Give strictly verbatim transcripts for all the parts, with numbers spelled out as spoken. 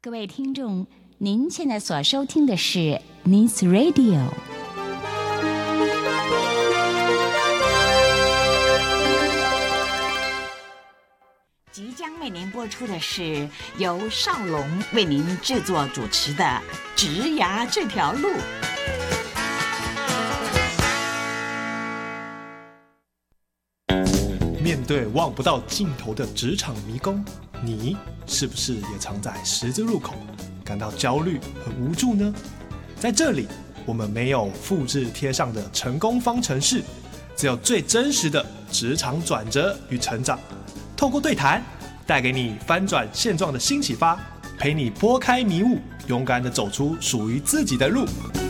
各位听众，您现在所收听的是 News Radio。即将为您播出的是由少龙为您制作主持的《职涯这条路》。 面对望不到尽头的职场迷宫，你是不是也常在十字路口感到焦虑和无助呢？在这里，我们没有复制贴上的成功方程式，只有最真实的职场转折与成长。透过对谈，带给你翻转现状的新启发，陪你拨开迷雾，勇敢地走出属于自己的路。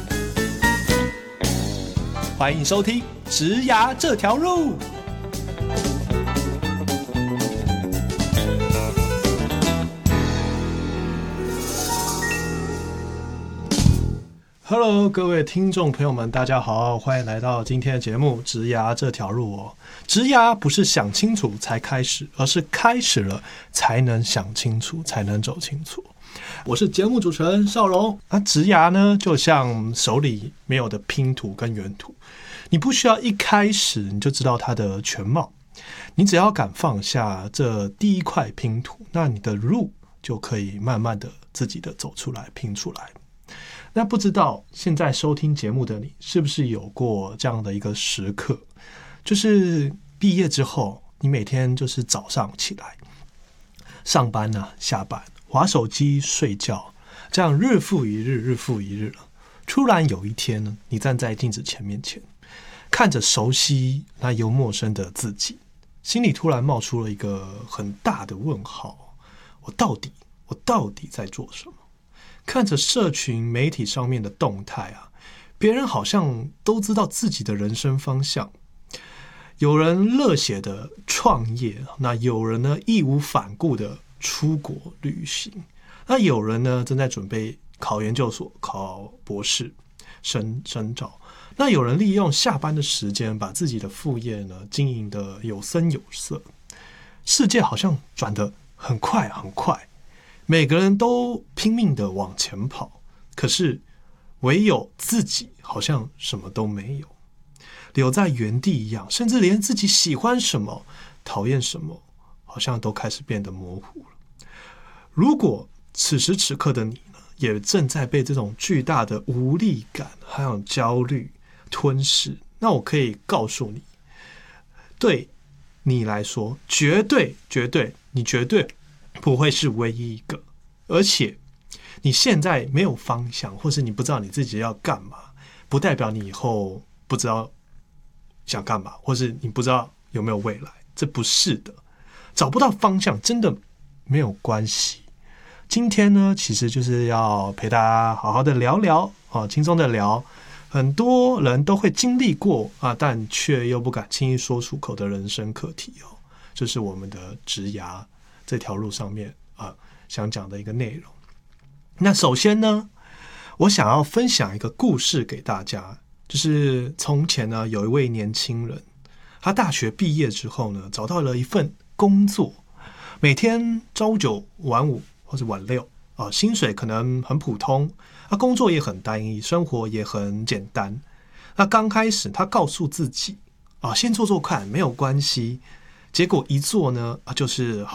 欢迎收听《职涯这条路》。Hello， 各位听众朋友们，大家好，欢迎来到今天的节目《职涯这条路》哦。职涯不是想清楚才开始，而是开始了才能想清楚，才能走清楚。我是节目主持人少龙。那职涯呢，就像手里没有的拼图跟原图，你不需要一开始你就知道它的全貌，你只要敢放下这第一块拼图，那你的路就可以慢慢的自己的走出来，拼出来。那不知道现在收听节目的你，是不是有过这样的一个时刻，就是毕业之后，你每天就是早上起来上班啊，下班滑手机睡觉，这样日复一日日复一日了。突然有一天呢，你站在镜子前面前，看着熟悉那又陌生的自己，心里突然冒出了一个很大的问号：我到底我到底在做什么？看着社群媒体上面的动态啊，别人好像都知道自己的人生方向，有人热血的创业，那有人呢义无反顾的出国旅行，那有人呢正在准备考研究所、考博士、深深造，那有人利用下班的时间把自己的副业呢经营得有声有色。世界好像转得很快很快，每个人都拼命的往前跑，可是唯有自己好像什么都没有，留在原地一样，甚至连自己喜欢什么、讨厌什么，好像都开始变得模糊了。如果此时此刻的你呢，也正在被这种巨大的无力感还有焦虑吞噬，那我可以告诉你，对你来说，绝对绝对，你绝对不会是唯一一个，而且你现在没有方向，或是你不知道你自己要干嘛，不代表你以后不知道想干嘛，或是你不知道有没有未来，这不是的。找不到方向真的没有关系。今天呢，其实就是要陪大家好好的聊聊啊，轻松的聊，很多人都会经历过啊，但却又不敢轻易说出口的人生课题哦，就是我们的职涯这条路上面啊，想讲的一个内容。那首先呢，我想要分享一个故事给大家，就是从前呢，有一位年轻人，他大学毕业之后呢，找到了一份工作，每天朝九晚五或者晚六啊，薪水可能很普通，啊，工作也很单一，生活也很简单。那刚开始他告诉自己啊，先做做看，没有关系。结果一做呢，啊，就是